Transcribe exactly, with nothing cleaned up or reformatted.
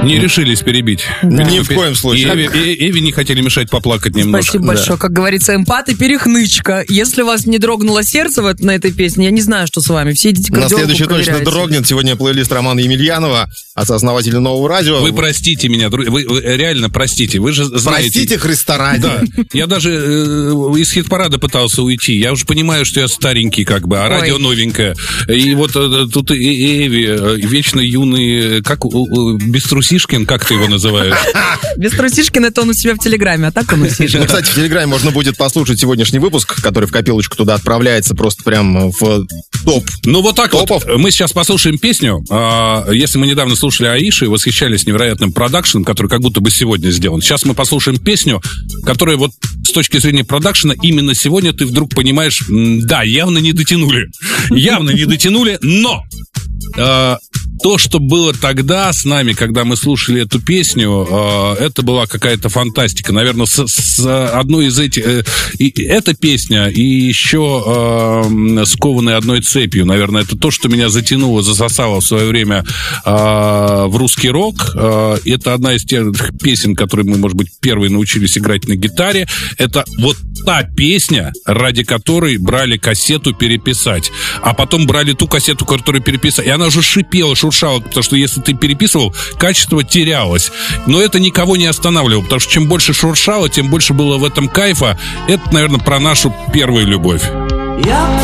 Не решились перебить. Да. Ни в коем случае. И Эви, и Эви не хотели мешать поплакать немножко. Спасибо большое. Да. Как говорится, эмпат и перехнычка. Если у вас не дрогнуло сердце вот на этой песне, я не знаю, что с вами. Все идите к радиологу, на следующий точно дрогнет. Сегодня плейлист Романа Емельянова, отца-основателя Нового радио. Вы простите меня, вы, вы реально простите. Вы же знаете... Простите Христа ради. Да. Я даже э, из хит-парада пытался уйти. Я уже понимаю, что я старенький, как бы, а Ой. радио новенькое. И вот э, тут и Эви, э, вечно юный, как э, Беструсишкин, как ты его называешь? Беструсишкин, это он у себя в Телеграме, а так он усишен. Ну, кстати, в Телеграме можно будет послушать сегодняшний выпуск, который в копилочку туда отправляется просто прям в топ. Ну, вот так топов. Вот. Мы сейчас послушаем песню. Если мы недавно слушали Аиши и восхищались невероятным продакшеном, который как будто бы сегодня сделан. Сейчас мы послушаем песню, которая вот с точки зрения продакшена именно сегодня ты вдруг понимаешь, да, явно не дотянули. Явно не дотянули, но... То, что было тогда с нами, когда мы слушали эту песню, это была какая-то фантастика. Наверное, с, с одной из этих... И эта песня, и еще «Скованные одной цепью», наверное, это то, что меня затянуло, засосало в свое время в русский рок. Это одна из тех песен, которые мы, может быть, первые научились играть на гитаре. Это вот та песня, ради которой брали кассету переписать. А потом брали ту кассету, которую переписали. И она уже шипела, шуршала, потому что если ты переписывал, качество терялось. Но это никого не останавливало, потому что чем больше шуршало, тем больше было в этом кайфа. Это, наверное, про нашу первую любовь. Я